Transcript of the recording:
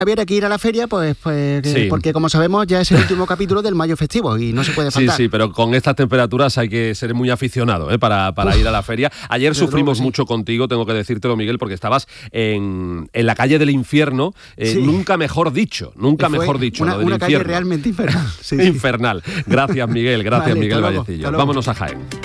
Habría que ir a la feria, pues Sí. porque como sabemos ya es el último capítulo del mayo festivo y no se puede faltar. Sí, pero con estas temperaturas hay que ser muy aficionado para ir a la feria. Ayer sufrimos mucho contigo, tengo que decírtelo, Miguel, porque estabas en la calle del infierno, nunca mejor dicho, lo del una calle infierno. realmente infernal. Infernal. Gracias, Miguel, Vale, Miguel hasta luego, Vallecillo. hasta luego. Vámonos a Jaén.